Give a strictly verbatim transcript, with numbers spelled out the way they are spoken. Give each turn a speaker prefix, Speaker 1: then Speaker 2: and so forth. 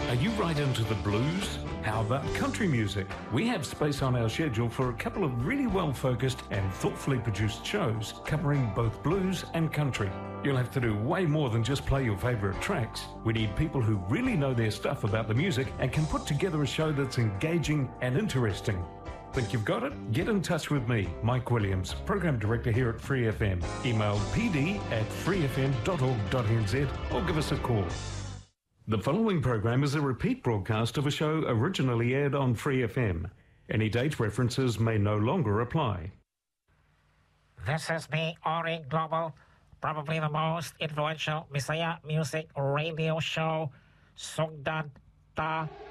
Speaker 1: Are you right into the blues? How about country music? We have space on our schedule for a couple of really well-focused and thoughtfully produced shows covering both blues and country. You'll have to do way more than just play your favourite tracks. We need people who really know their stuff about the music and can put together a show that's engaging and interesting. Think you've got it? Get in touch with me, Mike Williams, Program Director here at Free F M. Email p d at free f m dot org dot n z or give us a call. The following program is a repeat broadcast of a show originally aired on Free F M. Any date references may no longer apply.
Speaker 2: This is the Ori Global, probably the most influential Messiah music radio show. Sugdan Ta